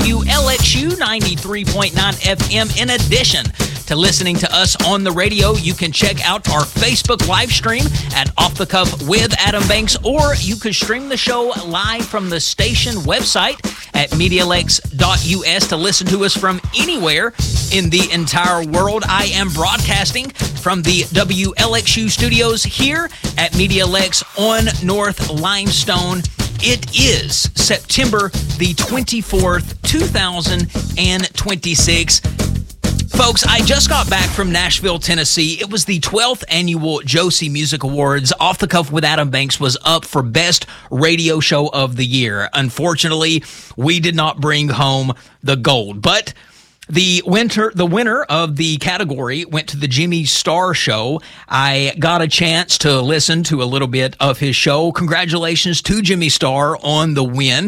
WLXU 93.9 FM. In addition to listening to us on the radio, you can check out our Facebook live stream at Off the Cuff with Adam Banks, or you could stream the show live from the station website at MediaLex.us to listen to us from anywhere in the entire world. I am broadcasting from the WLXU studios here at MediaLex on North Limestone. It is September the 24th, 2026. Folks, I just got back from Nashville, Tennessee. It was the 12th annual Josie Music Awards. Off the Cuff with Adam Banks was up for Best Radio Show of the Year. Unfortunately, we did not bring home the gold, but the winner of the category went to the Jimmy Star Show. I got a chance to listen to a little bit of his show. Congratulations to Jimmy Star on the win.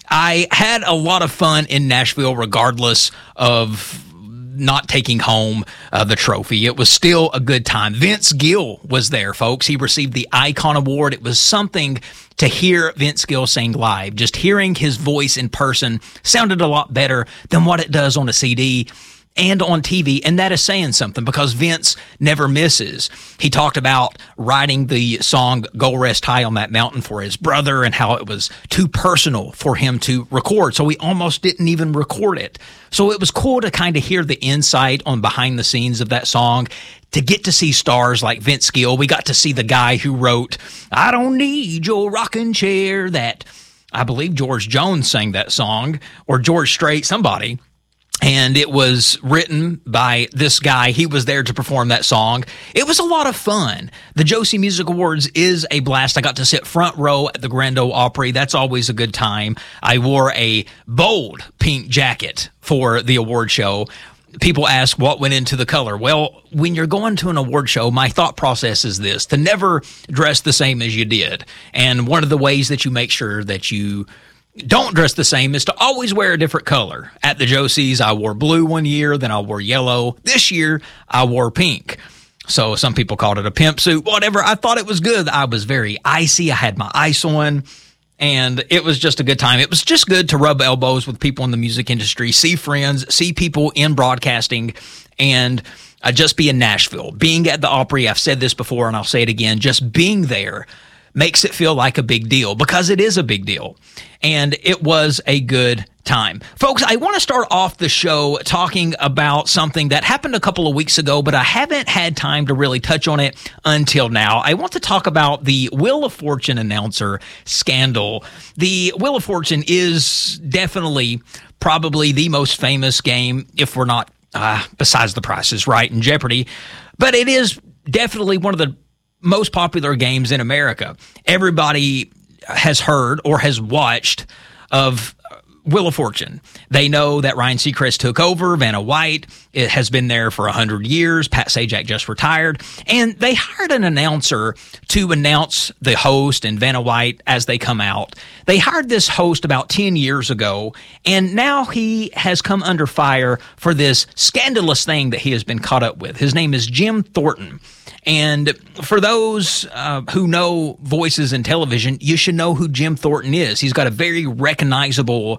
I had a lot of fun in Nashville regardless of not taking home the trophy. It was still a good time. Vince Gill was there, folks. He received the Icon Award. It was something to hear Vince Gill sing live. Just hearing his voice in person sounded a lot better than what it does on a CD and on TV, and that is saying something because Vince never misses. He talked about writing the song Go Rest High on That Mountain for his brother and how it was too personal for him to record, so he almost didn't even record it. So it was cool to kind of hear the insight on behind the scenes of that song, to get to see stars like Vince Gill. We got to see the guy who wrote I Don't Need Your Rocking Chair, that I believe George Jones sang that song, or George Strait, somebody. And it was written by this guy. He was there to perform that song. It was a lot of fun. The Josie Music Awards is a blast. I got to sit front row at the Grand Ole Opry. That's always a good time. I wore a bold pink jacket for the award show. People ask what went into the color. Well, when you're going to an award show, my thought process is this: to never dress the same as you did. And one of the ways that you make sure that you don't dress the same is to always wear a different color. At the Josies, I wore blue one year, then I wore yellow. This year, I wore pink. So some people called it a pimp suit, whatever. I thought it was good. I was very icy. I had my ice on, and it was just a good time. It was just good to rub elbows with people in the music industry, see friends, see people in broadcasting, and just be in Nashville. Being at the Opry, I've said this before and I'll say it again, just being there makes it feel like a big deal, because it is a big deal. And it was a good time. Folks, I want to start off the show talking about something that happened a couple of weeks ago, but I haven't had time to really touch on it until now. I want to talk about the Wheel of Fortune announcer scandal. The Wheel of Fortune is definitely probably the most famous game, if we're not, besides The Price is Right and Jeopardy, but it is definitely one of the most popular games in America. Everybody has heard or has watched of Wheel of Fortune. They know that Ryan Seacrest took over. Vanna White, it has been there for 100 years. Pat Sajak just retired. And they hired an announcer to announce the host and Vanna White as they come out. They hired this host about 10 years ago, and now he has come under fire for this scandalous thing that he has been caught up with. His name is Jim Thornton. And for those who know voices in television, you should know who Jim Thornton is. He's got a very recognizable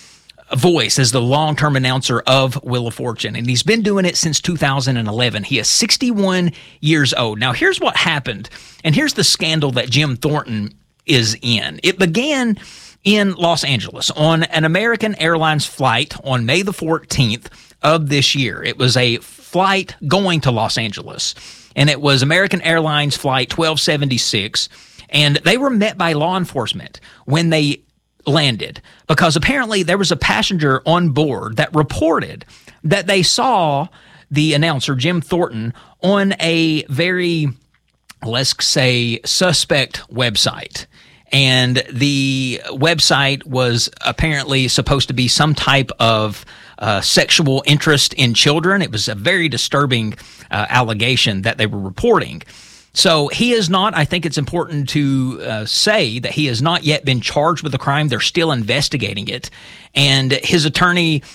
voice as the long-term announcer of Wheel of Fortune, and he's been doing it since 2011. He is 61 years old. Now, here's what happened, and here's the scandal that Jim Thornton is in. It began in Los Angeles on an American Airlines flight on May the 14th of this year. It was a flight going to Los Angeles, and it was American Airlines Flight 1276, and they were met by law enforcement when they landed, because apparently there was a passenger on board that reported that they saw the announcer, Jim Thornton, on a very, let's say, suspect website. And the website was apparently supposed to be some type of sexual interest in children. It was a very disturbing allegation that they were reporting. So he is not, I think it's important to say that he has not yet been charged with the crime. They're still investigating it. And his attorney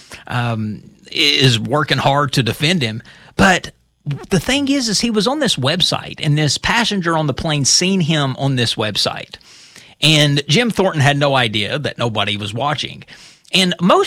is working hard to defend him. But the thing is he was on this website, and this passenger on the plane seen him on this website. And Jim Thornton had no idea that nobody was watching. And most